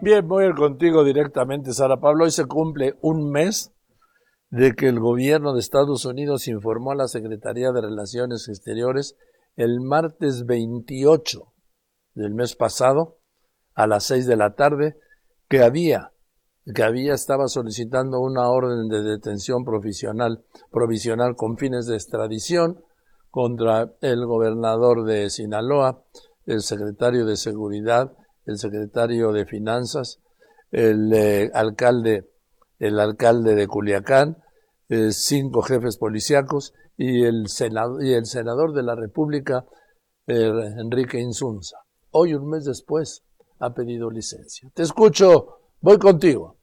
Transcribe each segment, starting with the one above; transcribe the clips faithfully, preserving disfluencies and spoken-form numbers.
Bien, voy a ir contigo directamente, Sara Pablo. Hoy se cumple un mes de que el gobierno de Estados Unidos informó a la Secretaría de Relaciones Exteriores el martes veintiocho del mes pasado, a las seis de la tarde, que había, que había, estaba solicitando una orden de detención provisional, provisional con fines de extradición contra el gobernador de Sinaloa, el secretario de Seguridad, el secretario de Finanzas, el eh, alcalde, el alcalde de Culiacán, eh, cinco jefes policíacos y el senador, y el senador de la República, eh, Enrique Insunza. Hoy, un mes después, ha pedido licencia. Te escucho, voy contigo.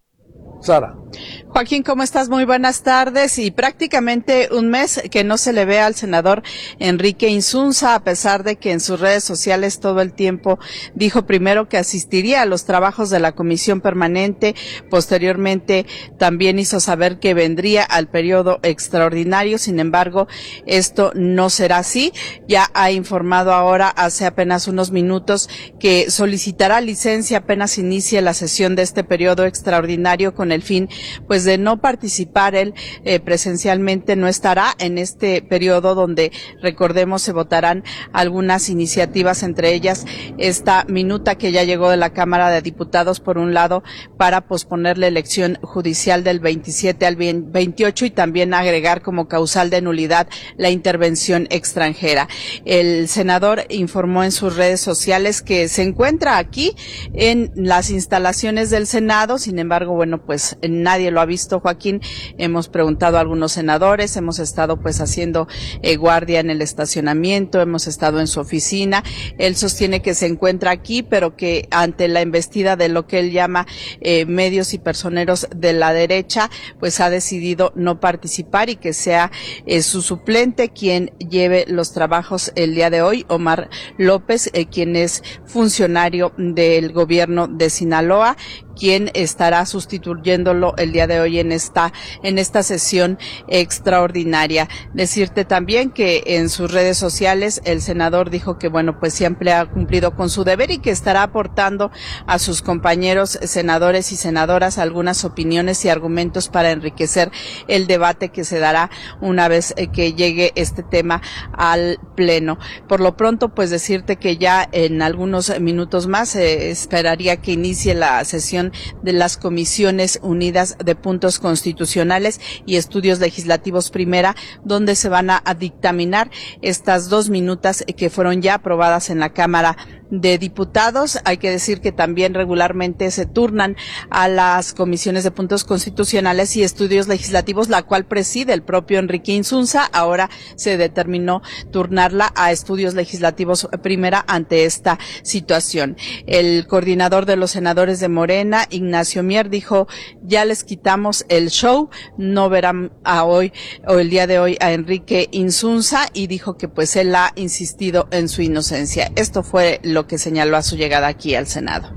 Sara. Joaquín, ¿cómo estás? Muy buenas tardes. Y prácticamente un mes que no se le ve al senador Enrique Insunza, a pesar de que en sus redes sociales todo el tiempo dijo primero que asistiría a los trabajos de la comisión permanente, posteriormente también hizo saber que vendría al periodo extraordinario. Sin embargo, esto no será así. Ya ha informado ahora, hace apenas unos minutos, que solicitará licencia apenas inicie la sesión de este periodo extraordinario, con el fin pues de no participar él eh, presencialmente. No estará en este periodo donde, recordemos, se votarán algunas iniciativas, entre ellas esta minuta que ya llegó de la Cámara de Diputados, por un lado, para posponer la elección judicial del veintisiete al veintiocho y también agregar como causal de nulidad la intervención extranjera. El senador informó en sus redes sociales que se encuentra aquí en las instalaciones del Senado. Sin embargo, bueno, pues nadie lo ha visto, Joaquín. Hemos preguntado a algunos senadores, hemos estado pues haciendo eh, guardia en el estacionamiento, hemos estado en su oficina. Él sostiene que se encuentra aquí, pero que ante la embestida de lo que él llama eh, medios y personeros de la derecha, pues ha decidido no participar y que sea eh, su suplente quien lleve los trabajos el día de hoy, Omar López, eh, quien es funcionario del gobierno de Sinaloa, quien estará sustituyéndolo el día de hoy en esta en esta sesión extraordinaria. Decirte también que en sus redes sociales el senador dijo que bueno, pues siempre ha cumplido con su deber y que estará aportando a sus compañeros senadores y senadoras algunas opiniones y argumentos para enriquecer el debate que se dará una vez que llegue este tema al pleno. Por lo pronto, pues decirte que ya en algunos minutos más eh, esperaría que inicie la sesión de las Comisiones Unidas de Puntos Constitucionales y Estudios Legislativos Primera, donde se van a, a dictaminar estas dos minutas que fueron ya aprobadas en la Cámara de Diputados. Hay que decir que también regularmente se turnan a las comisiones de puntos constitucionales y estudios legislativos, la cual preside el propio Enrique Insunza. Ahora se determinó turnarla a estudios legislativos primera ante esta situación. El coordinador de los senadores de Morena, Ignacio Mier, dijo: ya les quitamos el show, no verán a hoy o el día de hoy a Enrique Insunza, y dijo que pues él ha insistido en su inocencia. Esto fue lo que señaló a su llegada aquí al Senado.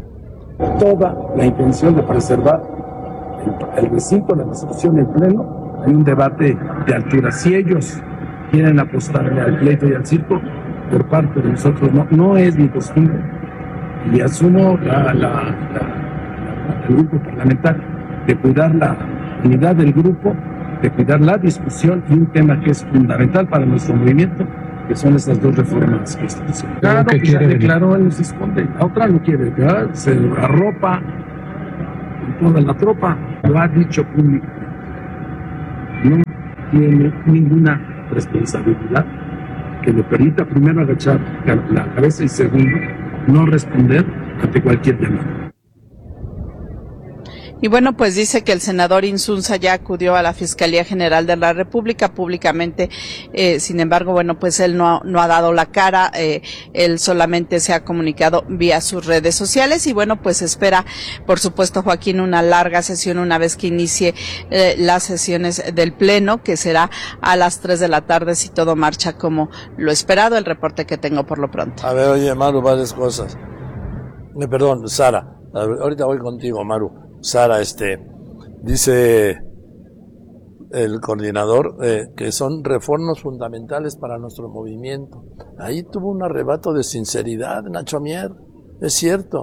Toda la intención de preservar el, el recinto, la resolución del Pleno. Hay un debate de altura. Si ellos quieren apostarle al pleito y al circo, por parte de nosotros no, no es mi costumbre. Y asumo la, la, la, la, el grupo parlamentario de cuidar la unidad del grupo, de cuidar la discusión y un tema que es fundamental para nuestro movimiento, que son estas dos reformas constitucionales. Claro que, que ya declaró, él se esconde, la otra no quiere, ¿verdad? Se arropa con toda la tropa, lo ha dicho públicamente. No tiene ninguna responsabilidad que le permita, primero, agachar la cabeza y, segundo, no responder ante cualquier llamada. Y bueno, pues dice que el senador Insunza ya acudió a la Fiscalía General de la República públicamente. Eh, sin embargo, bueno, pues él no, no ha dado la cara, eh, él solamente se ha comunicado vía sus redes sociales y bueno, pues espera, por supuesto, Joaquín, una larga sesión una vez que inicie eh, las sesiones del Pleno, que será a las tres de la tarde si todo marcha como lo esperado. El reporte que tengo por lo pronto. A ver, oye, Maru, varias cosas. Eh, perdón, Sara, ahorita voy contigo, Maru. Sara, este, dice el coordinador eh, que son reformas fundamentales para nuestro movimiento. Ahí tuvo un arrebato de sinceridad, Nacho Mier, es cierto.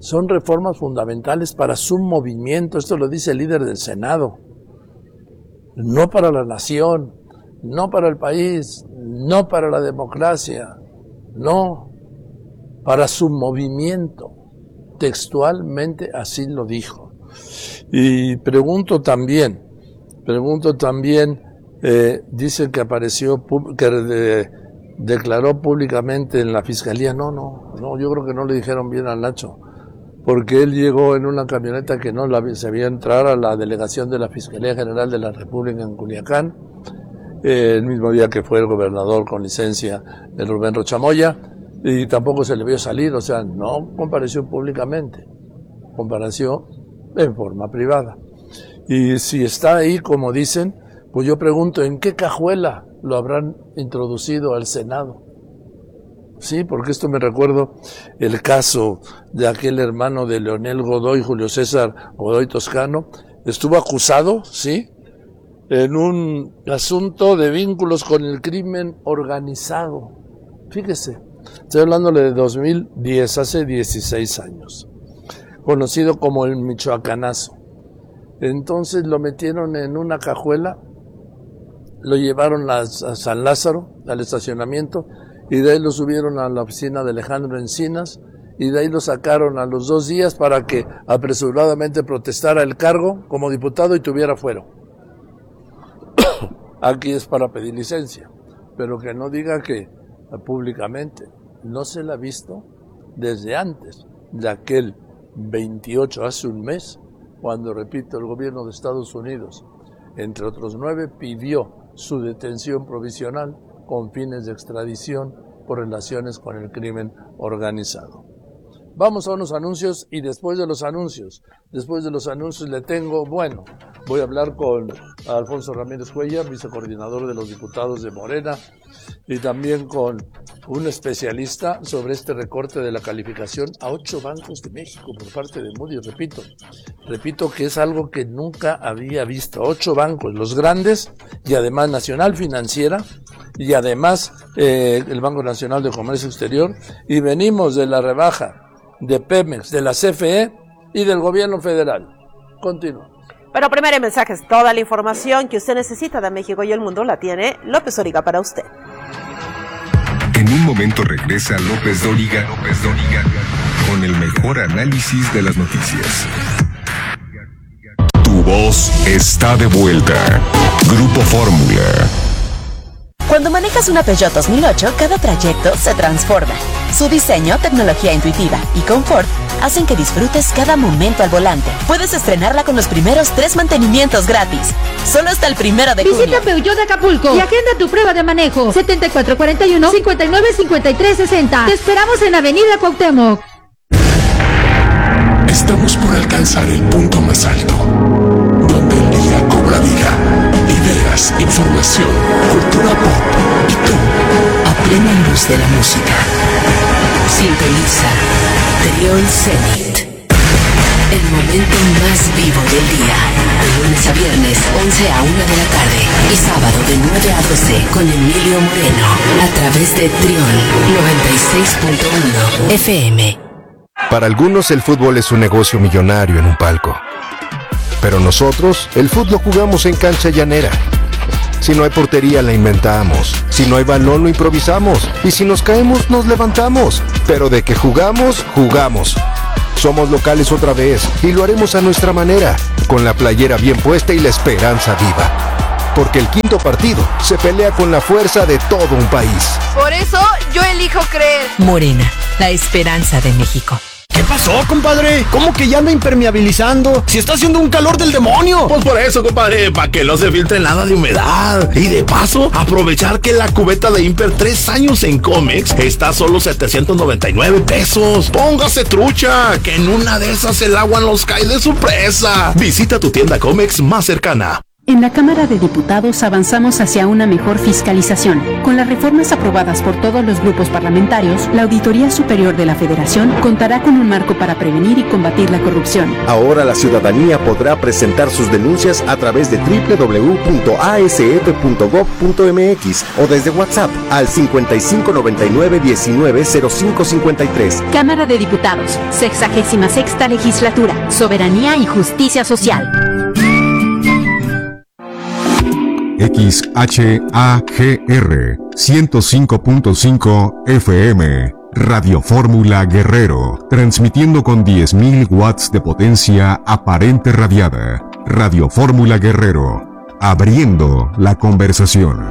son reformas fundamentales para su movimiento, esto lo dice el líder del Senado, no para la nación, no para el país, no para la democracia, no, para su movimiento. Textualmente así lo dijo. Y pregunto también, pregunto también, eh, dice que apareció, que de, declaró públicamente en la fiscalía. No, no, no, yo creo que no le dijeron bien al Nacho, porque él llegó en una camioneta que no la, se había entrar a la delegación de la Fiscalía General de la República en Culiacán, eh, el mismo día que fue el gobernador con licencia, el Rubén Rochamoya, y tampoco se le vio salir, o sea, no compareció públicamente, compareció en forma privada. Y si está ahí, como dicen, pues yo pregunto, ¿en qué cajuela lo habrán introducido al Senado? Sí, porque esto me recuerdo el caso de aquel hermano de Leonel Godoy, Julio César Godoy Toscano, estuvo acusado, sí, en un asunto de vínculos con el crimen organizado. Fíjese, estoy hablándole de dos mil diez, hace dieciséis años, conocido como el Michoacanazo. Entonces lo metieron en una cajuela, lo llevaron a, a San Lázaro, al estacionamiento, y de ahí lo subieron a la oficina de Alejandro Encinas, y de ahí lo sacaron a los dos días para que apresuradamente protestara el cargo como diputado y tuviera fuero. Aquí es para pedir licencia, pero que no diga que públicamente no se la ha visto desde antes de aquel veintiocho, hace un mes, cuando, repito, el gobierno de Estados Unidos, entre otros nueve, pidió su detención provisional con fines de extradición por relaciones con el crimen organizado. Vamos a unos anuncios y después de los anuncios, después de los anuncios le tengo, bueno, voy a hablar con Alfonso Ramírez Cuellar, vicecoordinador de los diputados de Morena, y también con un especialista sobre este recorte de la calificación a ocho bancos de México por parte de Moody's. Repito, repito que es algo que nunca había visto. Ocho bancos, los grandes, y además Nacional Financiera, y además eh, el Banco Nacional de Comercio Exterior, y venimos de la rebaja de Pemex, de la C F E y del gobierno federal. Continúa. Pero primero en mensajes, toda la información que usted necesita de México y el mundo la tiene López Dóriga para usted. En un momento regresa López Dóriga, López Dóriga, con el mejor análisis de las noticias. Tu voz está de vuelta. Grupo Fórmula. Cuando manejas una Peugeot dos mil ocho, cada trayecto se transforma. Su diseño, tecnología intuitiva y confort hacen que disfrutes cada momento al volante. Puedes estrenarla con los primeros tres mantenimientos gratis. Solo hasta el primero de junio. Visita Peugeot de Acapulco y agenda tu prueba de manejo. setenta y cuatro cuarenta y uno, cincuenta y nueve cincuenta y tres sesenta. Te esperamos en Avenida Cuauhtémoc. Estamos por alcanzar el punto más alto, donde el día cobra vida. Ideas, información, cultura pop y tú, a plena luz de la música. Sintoniza Trión Zenit, el momento más vivo del día. De lunes a viernes, once a una de la tarde. Y sábado de nueve a doce con Emilio Moreno. A través de Trión noventa y seis punto uno F M. Para algunos el fútbol es un negocio millonario en un palco. Pero nosotros, el fútbol lo jugamos en cancha llanera. Si no hay portería, la inventamos. Si no hay balón, lo improvisamos. Y si nos caemos, nos levantamos. Pero de que jugamos, jugamos. Somos locales otra vez y lo haremos a nuestra manera, con la playera bien puesta y la esperanza viva. Porque el quinto partido se pelea con la fuerza de todo un país. Por eso, yo elijo creer. Morena, la esperanza de México. ¿Qué pasó, compadre? ¿Cómo que ya anda impermeabilizando? Si está haciendo un calor del demonio. Pues por eso, compadre, para que no se filtre nada de humedad. Y de paso, aprovechar que la cubeta de Imper tres años en Comex está a solo setecientos noventa y nueve pesos. Póngase trucha, que en una de esas el agua nos cae de sorpresa. Visita tu tienda Comex más cercana. En la Cámara de Diputados avanzamos hacia una mejor fiscalización. Con las reformas aprobadas por todos los grupos parlamentarios, la Auditoría Superior de la Federación contará con un marco para prevenir y combatir la corrupción. Ahora la ciudadanía podrá presentar sus denuncias a través de doble u doble u doble u punto a s f punto gob punto m x o desde WhatsApp al cincuenta y cinco noventa y nueve diecinueve cero cinco cincuenta y tres. Cámara de Diputados, sexagésima sexta legislatura, soberanía y justicia social. X H A G R ciento cinco punto cinco F M, Radio Fórmula Guerrero, transmitiendo con diez mil watts de potencia aparente radiada. Radio Fórmula Guerrero, abriendo la conversación.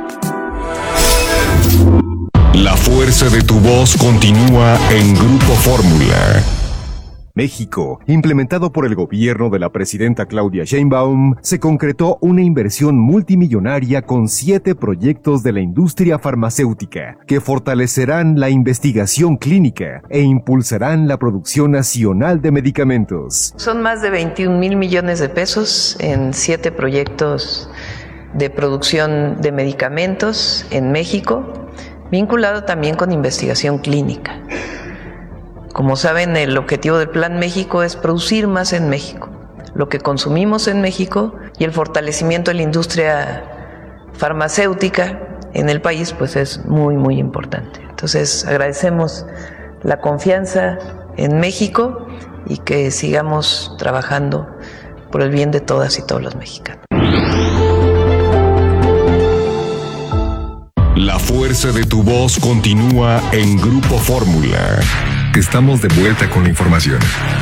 La fuerza de tu voz continúa en Grupo Fórmula. México, implementado por el gobierno de la presidenta Claudia Sheinbaum, se concretó una inversión multimillonaria con siete proyectos de la industria farmacéutica que fortalecerán la investigación clínica e impulsarán la producción nacional de medicamentos. Son más de veintiún mil millones de pesos en siete proyectos de producción de medicamentos en México, vinculado también con investigación clínica. Como saben, el objetivo del Plan México es producir más en México, lo que consumimos en México, y el fortalecimiento de la industria farmacéutica en el país pues es muy muy importante. Entonces agradecemos la confianza en México y que sigamos trabajando por el bien de todas y todos los mexicanos. La fuerza de tu voz continúa en Grupo Fórmula. Estamos de vuelta con la información.